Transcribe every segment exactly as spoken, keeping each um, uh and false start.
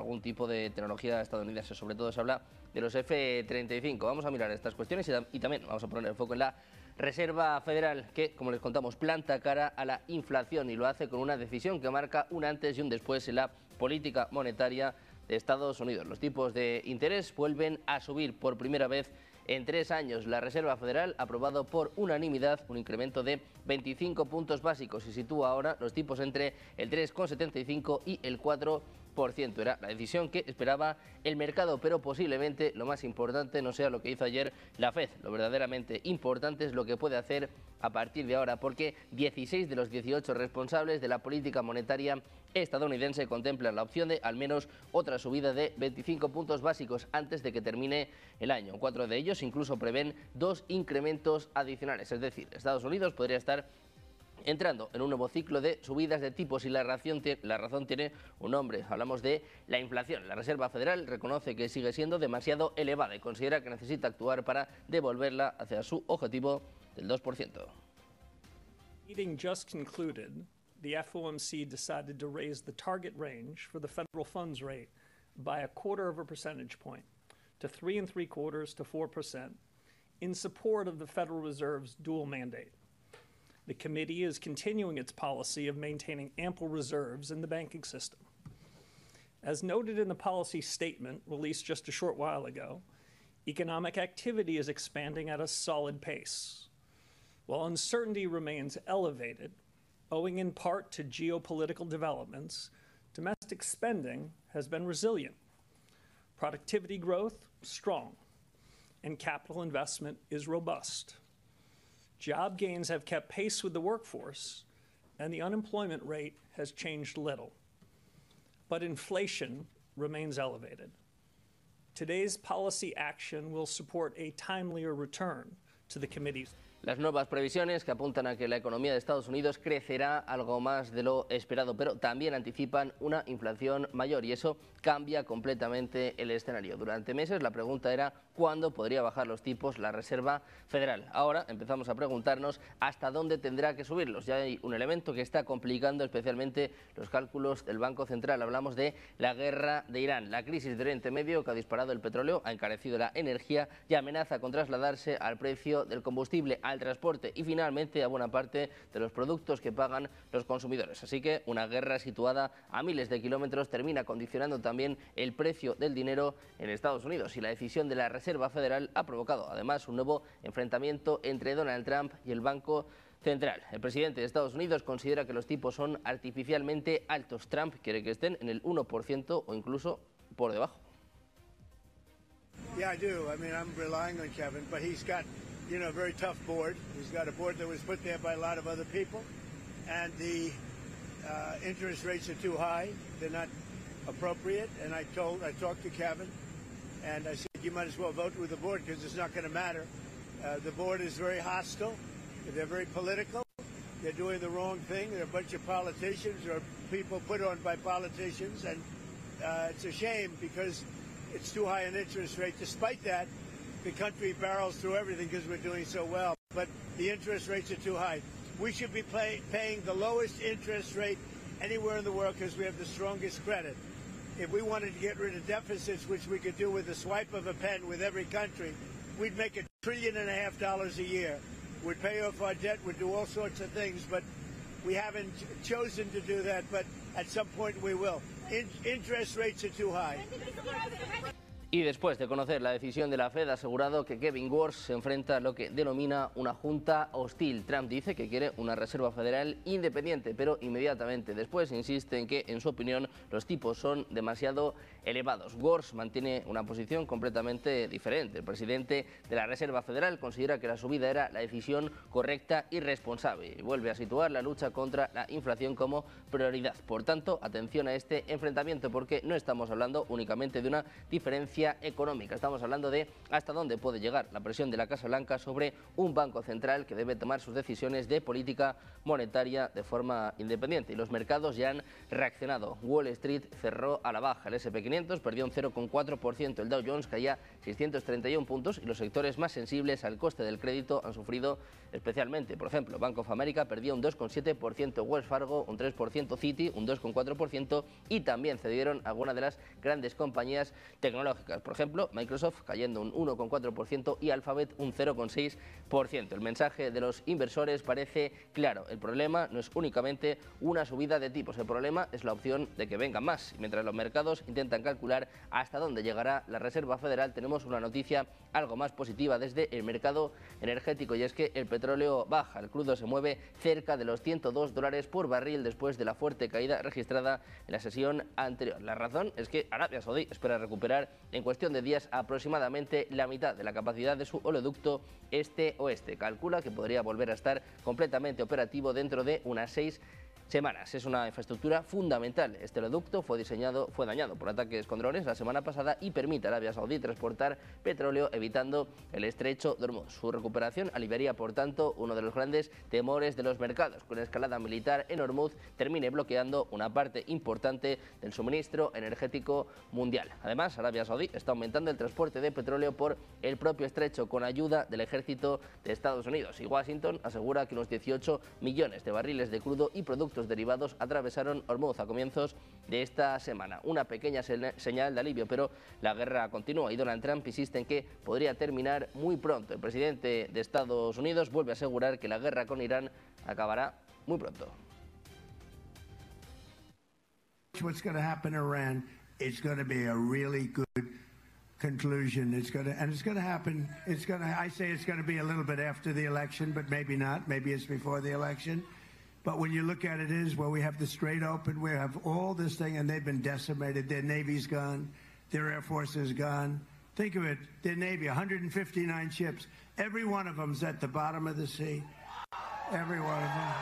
algún tipo de tecnología estadounidense. Sobre todo se habla de los F treinta y cinco. Vamos a mirar estas cuestiones y, y también vamos a poner el foco en la Reserva Federal, que, como les contamos, planta cara a la inflación y lo hace con una decisión que marca un antes y un después en la política monetaria de Estados Unidos. Los tipos de interés vuelven a subir por primera vez en tres años. La Reserva Federal ha aprobado por unanimidad un incremento de veinticinco puntos básicos y sitúa ahora los tipos entre el tres coma setenta y cinco y el cuatro por ciento. Era la decisión que esperaba el mercado, pero posiblemente lo más importante no sea lo que hizo ayer la Fed. Lo verdaderamente importante es lo que puede hacer a partir de ahora, porque dieciséis de los dieciocho responsables de la política monetaria estadounidense contemplan la opción de al menos otra subida de veinticinco puntos básicos antes de que termine el año. Cuatro de ellos incluso prevén dos incrementos adicionales, es decir, Estados Unidos podría estar entrando en un nuevo ciclo de subidas de tipos y la razón, la razón tiene un nombre. Hablamos de la inflación. La Reserva Federal reconoce que sigue siendo demasiado elevada y considera que necesita actuar para devolverla hacia su objetivo del dos por ciento. Meeting just concluded, the F O M C decided to raise the target range for the federal funds rate by a quarter of a percentage point to three and three quarters to four percent in support of the Federal Reserve's dual mandate. The committee is continuing its policy of maintaining ample reserves in the banking system. As noted in the policy statement released just a short while ago, economic activity is expanding at a solid pace. While uncertainty remains elevated, owing in part to geopolitical developments, domestic spending has been resilient. Productivity growth, strong, and capital investment is robust. Job gains have kept pace with the workforce, and the unemployment rate has changed little. But inflation remains elevated. Today's policy action will support a timelier return to the committee's. Las nuevas previsiones que apuntan a que la economía de Estados Unidos crecerá algo más de lo esperado, pero también anticipan una inflación mayor y eso cambia completamente el escenario. Durante meses la pregunta era cuándo podría bajar los tipos la Reserva Federal. Ahora empezamos a preguntarnos hasta dónde tendrá que subirlos. Ya hay un elemento que está complicando especialmente los cálculos del Banco Central. Hablamos de la guerra de Irán, la crisis de Oriente Medio que ha disparado el petróleo, ha encarecido la energía y amenaza con trasladarse al precio del combustible, al transporte y finalmente a buena parte de los productos que pagan los consumidores. Así que una guerra situada a miles de kilómetros termina condicionando también el precio del dinero en Estados Unidos y la decisión de la Reserva Federal ha provocado además un nuevo enfrentamiento entre Donald Trump y el Banco Central. El presidente de Estados Unidos considera que los tipos son artificialmente altos. Trump quiere que estén en el uno por ciento o incluso por debajo. Yeah, I do. I mean, I'm relying on Kevin, but he's got you know, a very tough board. He's got a board that was put there by a lot of other people, and the uh, interest rates are too high. They're not appropriate, and I told, I talked to Kevin, and I said, you might as well vote with the board because it's not going to matter. Uh, the board is very hostile. They're very political. They're doing the wrong thing. They're a bunch of politicians or people put on by politicians, and uh, it's a shame because it's too high an interest rate. Despite that, the country barrels through everything because we're doing so well, but the interest rates are too high. We should be pay, paying the lowest interest rate anywhere in the world because we have the strongest credit. If we wanted to get rid of deficits, which we could do with the swipe of a pen with every country, we'd make a trillion and a half dollars a year. We'd pay off our debt, we'd do all sorts of things, but we haven't chosen to do that, but at some point we will. In, interest rates are too high. Y después de conocer la decisión de la Fed, ha asegurado que Kevin Warsh se enfrenta a lo que denomina una junta hostil. Trump dice que quiere una Reserva Federal independiente, pero inmediatamente después insiste en que, en su opinión, los tipos son demasiado elevados. Warsh mantiene una posición completamente diferente. El presidente de la Reserva Federal considera que la subida era la decisión correcta y responsable y vuelve a situar la lucha contra la inflación como prioridad. Por tanto, atención a este enfrentamiento porque no estamos hablando únicamente de una diferencia noticia económica. Estamos hablando de hasta dónde puede llegar la presión de la Casa Blanca sobre un banco central que debe tomar sus decisiones de política monetaria de forma independiente. Y los mercados ya han reaccionado. Wall Street cerró a la baja. El ese and pe quinientos perdió un cero coma cuatro por ciento. El Dow Jones caía seiscientos treinta y uno puntos y los sectores más sensibles al coste del crédito han sufrido especialmente. Por ejemplo, Bank of America perdió un dos coma siete por ciento, Wells Fargo un tres por ciento, Citi un dos coma cuatro por ciento y también cedieron algunas de las grandes compañías tecnológicas. Por ejemplo, Microsoft cayendo un uno coma cuatro por ciento y Alphabet un cero coma seis por ciento. El mensaje de los inversores parece claro. El problema no es únicamente una subida de tipos, el problema es la opción de que vengan más. Y mientras los mercados intentan calcular hasta dónde llegará la Reserva Federal, tenemos una noticia algo más positiva desde el mercado energético y es que el petróleo baja. El crudo se mueve cerca de los ciento dos dólares por barril después de la fuerte caída registrada en la sesión anterior. La razón es que Arabia Saudí espera recuperar en cuestión de días aproximadamente la mitad de la capacidad de su oleoducto este-oeste. Calcula que podría volver a estar completamente operativo dentro de unas seis semanas. Es una infraestructura fundamental. Este oleoducto fue diseñado, fue dañado por ataques con drones la semana pasada y permite a Arabia Saudí transportar petróleo evitando el estrecho de Hormuz. Su recuperación aliviaría, por tanto, uno de los grandes temores de los mercados, que una escalada militar en Hormuz termine bloqueando una parte importante del suministro energético mundial. Además, Arabia Saudí está aumentando el transporte de petróleo por el propio estrecho con ayuda del ejército de Estados Unidos. Y Washington asegura que unos dieciocho millones de barriles de crudo y productos derivados atravesaron Hormuz a comienzos de esta semana. Una pequeña señal de alivio, pero la guerra continúa y Donald Trump insiste en que podría terminar muy pronto. El presidente de Estados Unidos vuelve a asegurar que la guerra con Irán acabará muy pronto. What's going to happen in Iran, it's going to be a really good conclusion. It's going to, and it's going to happen. It's going to, I say it's going to be a little bit after the election, but maybe not. Maybe it's before the election. But when you look at it is, well, we have the Strait open, we have all this thing, and they've been decimated. Their Navy's gone, their Air Force is gone. Think of it, their Navy, one hundred fifty-nine ships. Every one of them's at the bottom of the sea. Every one of them.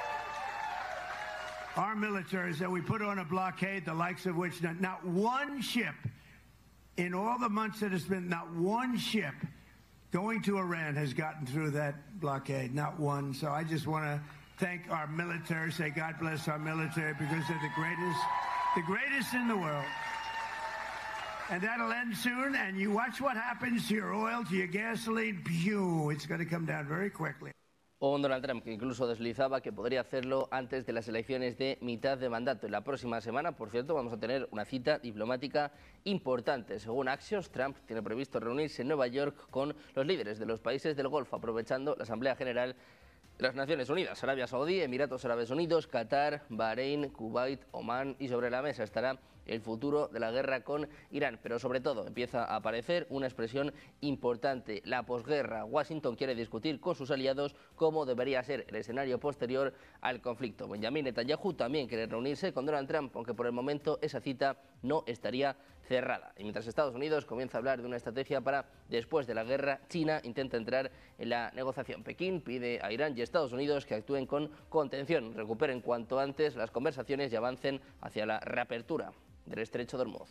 Our militaries that we put on a blockade, the likes of which not, not one ship, in all the months that it's been, not one ship going to Iran has gotten through that blockade, not one. So I just want to thank our military, say God bless our military, because they're the greatest, the greatest in the world. And that'll end soon, and you watch what happens to your oil, to your gasoline, pew, it's going to come down very quickly. O un Donald Trump que incluso deslizaba que podría hacerlo antes de las elecciones de mitad de mandato. En la próxima semana, por cierto, vamos a tener una cita diplomática importante. Según Axios, Trump tiene previsto reunirse en Nueva York con los líderes de los países del Golfo, aprovechando la Asamblea General de las Naciones Unidas. Arabia Saudí, Emiratos Árabes Unidos, Qatar, Bahrein, Kuwait, Omán, y sobre la mesa estará el futuro de la guerra con Irán. Pero sobre todo empieza a aparecer una expresión importante, la posguerra. Washington quiere discutir con sus aliados cómo debería ser el escenario posterior al conflicto. Benjamin Netanyahu también quiere reunirse con Donald Trump, aunque por el momento esa cita no estaría cerrada. Y mientras Estados Unidos comienza a hablar de una estrategia para después de la guerra, China intenta entrar en la negociación. Pekín pide a Irán y Estados Unidos que actúen con contención, recuperen cuanto antes las conversaciones y avancen hacia la reapertura del estrecho de Hormuz.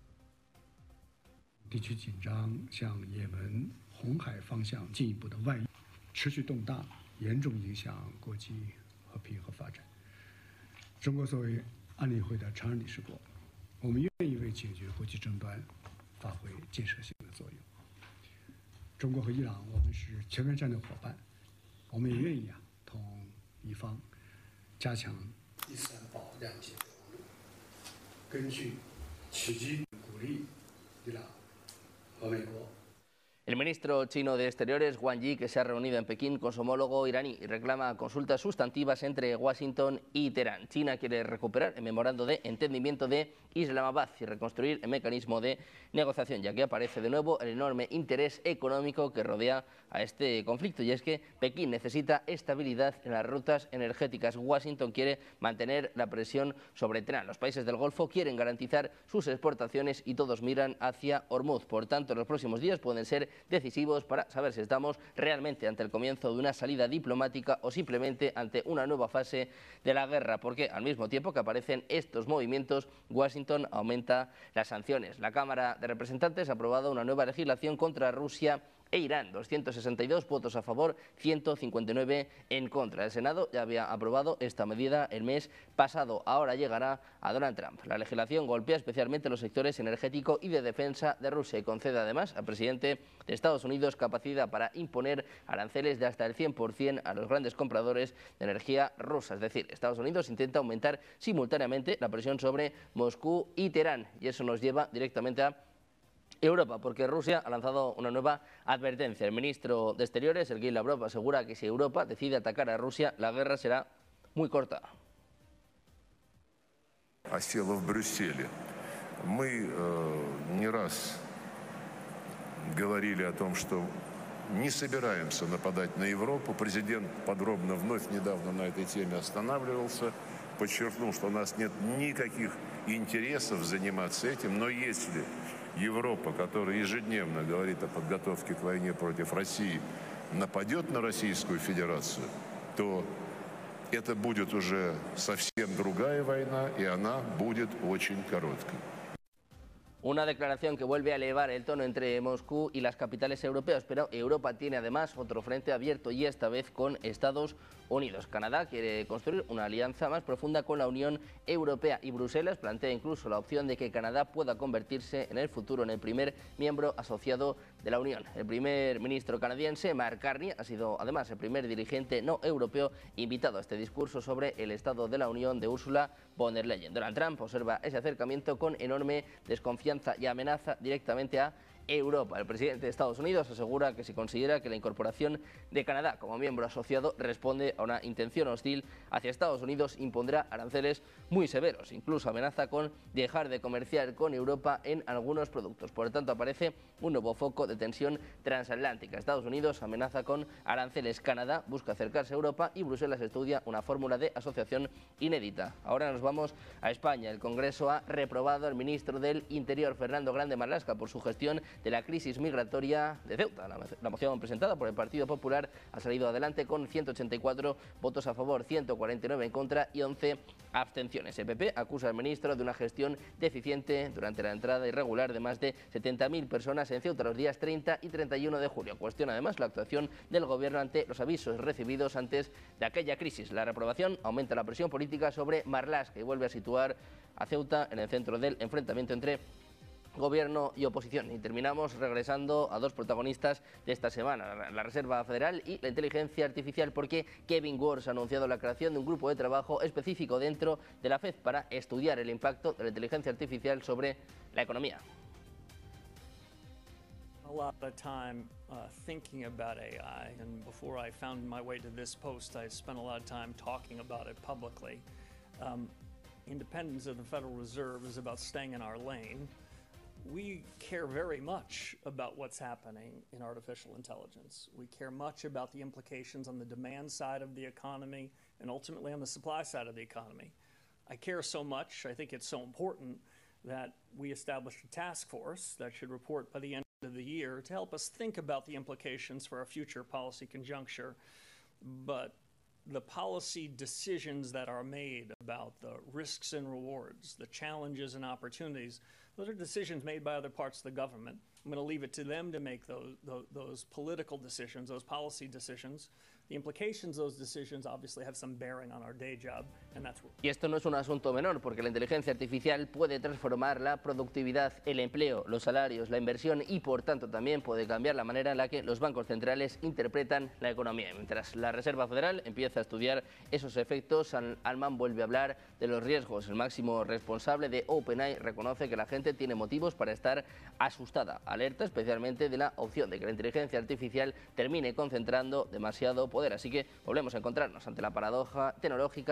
地区紧张向也门、红海方向进一步的外溢，持续动荡，严重影响国际和平和发展。中国作为安理会的常任理事国，我们愿意为解决国际争端发挥建设性的作用。中国和伊朗，我们是全面战略伙伴，我们也愿意啊同伊方加强第三保谅解投入，根据取经鼓励伊朗和美国。 El ministro chino de Exteriores, Wang Yi, que se ha reunido en Pekín con su homólogo iraní y reclama consultas sustantivas entre Washington y Teherán. China quiere recuperar el memorando de entendimiento de Islamabad y reconstruir el mecanismo de negociación, ya que aparece de nuevo el enorme interés económico que rodea a este conflicto. Y es que Pekín necesita estabilidad en las rutas energéticas. Washington quiere mantener la presión sobre Teherán. Los países del Golfo quieren garantizar sus exportaciones y todos miran hacia Hormuz. Por tanto, en los próximos días pueden ser decisivos para saber si estamos realmente ante el comienzo de una salida diplomática o simplemente ante una nueva fase de la guerra, porque al mismo tiempo que aparecen estos movimientos, Washington aumenta las sanciones. La Cámara de Representantes ha aprobado una nueva legislación contra Rusia e Irán, doscientos sesenta y dos votos a favor, ciento cincuenta y nueve en contra. El Senado ya había aprobado esta medida el mes pasado, ahora llegará a Donald Trump. La legislación golpea especialmente los sectores energético y de defensa de Rusia y concede además al presidente de Estados Unidos capacidad para imponer aranceles de hasta el cien por cien a los grandes compradores de energía rusa. Es decir, Estados Unidos intenta aumentar simultáneamente la presión sobre Moscú y Teherán, y eso nos lleva directamente a Europa, porque Rusia ha lanzado una nueva advertencia. El ministro de Exteriores, Sergei Lavrov, asegura que si Europa decide atacar a Rusia, la guerra será muy corta. Осела в Брюсселе. Мы э, не раз говорили о том, что не собираемся нападать на Европу. Президент подробно вновь недавно на этой теме останавливался, подчеркнул, что у нас нет никаких интересов заниматься этим, но если Европа, которая ежедневно говорит о подготовке к войне против России, нападет на Российскую Федерацию, то это будет уже совсем другая война, и она будет очень короткой. Una declaración que vuelve a elevar el tono entre Moscú y las capitales europeas, pero Europa tiene además otro frente abierto y esta vez con Estados Unidos. Canadá quiere construir una alianza más profunda con la Unión Europea y Bruselas plantea incluso la opción de que Canadá pueda convertirse en el futuro en el primer miembro asociado de la Unión. El primer ministro canadiense, Mark Carney, ha sido además el primer dirigente no europeo invitado a este discurso sobre el estado de la Unión de Ursula von der Leyen. Donald Trump observa ese acercamiento con enorme desconfianza y amenaza directamente a Europa. El presidente de Estados Unidos asegura que si considera que la incorporación de Canadá como miembro asociado responde a una intención hostil hacia Estados Unidos, impondrá aranceles muy severos. Incluso amenaza con dejar de comerciar con Europa en algunos productos. Por lo tanto, aparece un nuevo foco de tensión transatlántica. Estados Unidos amenaza con aranceles, Canadá busca acercarse a Europa y Bruselas estudia una fórmula de asociación inédita. Ahora nos vamos a España. El Congreso ha reprobado al ministro del Interior, Fernando Grande Marlaska, por su gestión de la crisis migratoria de Ceuta. La, la moción presentada por el Partido Popular ha salido adelante con ciento ochenta y cuatro votos a favor, ciento cuarenta y nueve en contra y once abstenciones. El P P acusa al ministro de una gestión deficiente durante la entrada irregular de más de setenta mil personas en Ceuta los días treinta y treinta y uno de julio. Cuestiona además la actuación del gobierno ante los avisos recibidos antes de aquella crisis. La reprobación aumenta la presión política sobre Marlaska y vuelve a situar a Ceuta en el centro del enfrentamiento entre Gobierno y oposición. Y terminamos regresando a dos protagonistas de esta semana, la Reserva Federal y la inteligencia artificial, porque Kevin Warsh ha anunciado la creación de un grupo de trabajo específico dentro de la Fed para estudiar el impacto de la inteligencia artificial sobre la economía. A lot of time uh, thinking about A I, and before I found my way to this post, I spent a lot of time talking about it publicly. Um, independence of the Federal Reserve is about staying in our lane. We care very much about what's happening in artificial intelligence. We care much about the implications on the demand side of the economy and ultimately on the supply side of the economy. I care so much, I think it's so important that we established a task force that should report by the end of the year to help us think about the implications for our future policy conjuncture. But the policy decisions that are made about the risks and rewards, the challenges and opportunities, those are decisions made by other parts of the government. I'm going to leave it to them to make those, those, those political decisions, those policy decisions. The implications of those decisions obviously have some bearing on our day job, and that's what... Y esto no es un asunto menor, porque la inteligencia artificial puede transformar la productividad, el empleo, los salarios, la inversión y, por tanto, también puede cambiar la manera en la que los bancos centrales interpretan la economía. Mientras la Reserva Federal empieza a estudiar esos efectos, Sam Altman vuelve a hablar de los riesgos. El máximo responsable de OpenAI reconoce que la gente tiene motivos para estar asustada, alerta especialmente de la opción de que la inteligencia artificial termine concentrando demasiado poder. Así que volvemos a encontrarnos ante la paradoja tecnológica de nuestro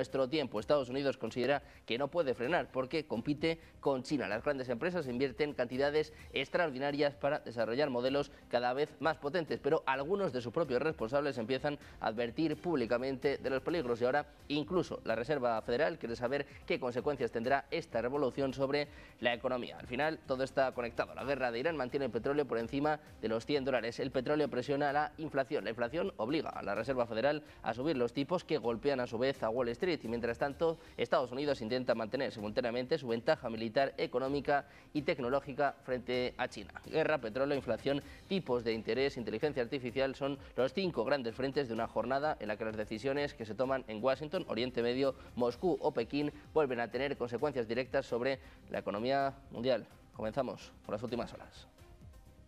nuestro tiempo. Estados Unidos considera que no puede frenar porque compite con China. Las grandes empresas invierten cantidades extraordinarias para desarrollar modelos cada vez más potentes, pero algunos de sus propios responsables empiezan a advertir públicamente de los peligros y ahora incluso la Reserva Federal quiere saber qué consecuencias tendrá esta revolución sobre la economía. Al final todo está conectado. La guerra de Irán mantiene el petróleo por encima de los cien dólares. El petróleo presiona la inflación. La inflación obliga a la Reserva Federal a subir los tipos que golpean a su vez a Wall Street y mientras tanto Estados Unidos intenta mantener simultáneamente su ventaja militar, económica y tecnológica frente a China. Guerra, petróleo, inflación, tipos de interés, inteligencia artificial son los cinco grandes frentes de una jornada en la que las decisiones que se toman en Washington, Oriente Medio, Moscú o Pekín vuelven a tener consecuencias directas sobre la economía mundial. Comenzamos por las últimas horas.